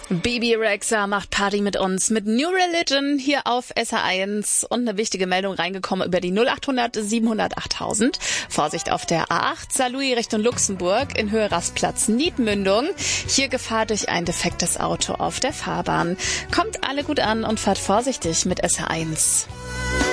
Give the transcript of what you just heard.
Bebe Rexha macht Party mit uns mit New Religion hier auf SR1 und eine wichtige Meldung reingekommen über die 0800 700 8000. Vorsicht auf der A8 Saarlouis Richtung Luxemburg in Höhe Rastplatz Niedmündung. Hier Gefahr durch ein defektes Auto auf der Fahrbahn. Kommt alle gut an und fahrt vorsichtig mit SR1.